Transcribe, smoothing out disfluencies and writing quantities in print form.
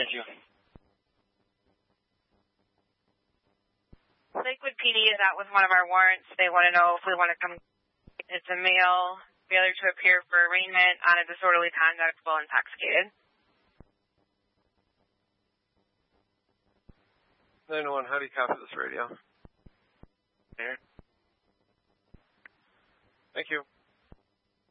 Thank you. Lakewood PD is out with one of our warrants. They want to know if we want to come. It's a male failure to appear for arraignment on a disorderly conduct while intoxicated. 911, how do you copy this radio? Here. Thank you.